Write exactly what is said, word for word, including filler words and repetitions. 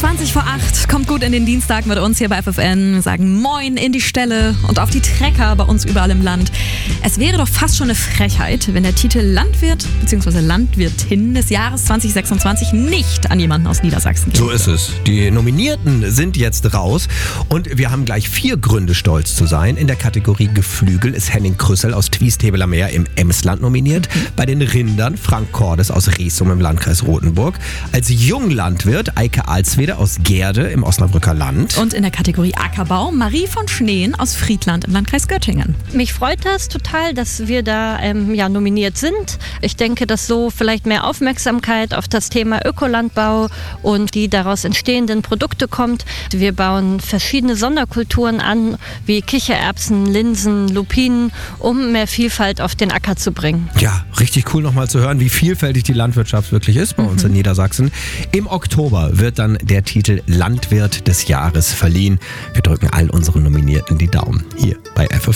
zwanzig vor acht, kommt gut in den Dienstag mit uns hier bei F F N. Wir sagen Moin in die Ställe und auf die Trecker bei uns überall im Land. Es wäre doch fast schon eine Frechheit, wenn der Titel Landwirt bzw. Landwirtin des Jahres zwanzig sechsundzwanzig nicht an jemanden aus Niedersachsen geht. So ist es. Die Nominierten sind jetzt raus und wir haben gleich vier Gründe, stolz zu sein. In der Kategorie Geflügel ist Henning Krüssel aus Twiestebeler Meer im Emsland nominiert. Mhm. Bei den Rindern Frank Cordes aus Riesum im Landkreis Rothenburg. Als Junglandwirt Eike Alswede aus Gerde im Osnabrücker Land. Und in der Kategorie Ackerbau Marie von Schneen aus Friedland im Landkreis Göttingen. Mich freut das total, dass wir da ähm, ja, nominiert sind. Ich denke, dass so vielleicht mehr Aufmerksamkeit auf das Thema Ökolandbau und die daraus entstehenden Produkte kommt. Wir bauen verschiedene Sonderkulturen an, wie Kichererbsen, Linsen, Lupinen, um mehr Vielfalt auf den Acker zu bringen. Ja, richtig cool nochmal zu hören, wie vielfältig die Landwirtschaft wirklich ist bei mhm. uns in Niedersachsen. Im Oktober wird dann der Titel Landwirt des Jahres verliehen. Wir drücken all unseren Nominierten die Daumen hier bei F F N.